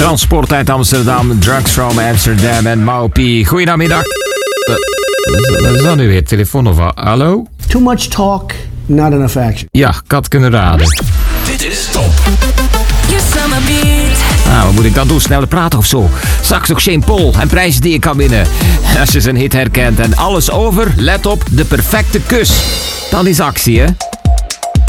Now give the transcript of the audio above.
Transport uit Amsterdam, Drugs from Amsterdam en Maupi. Goedemiddag. Wat is dat nu weer? Telefoon of hallo? Too much talk, not enough action. Ja, ik had kunnen raden. Dit is Top. Nou, wat moet ik dan doen? Sneller praten of zo? Straks ook Shane Paul en prijzen die je kan winnen. Als je zijn hit herkent en alles over, let op, de perfecte kus. Dan is actie, hè?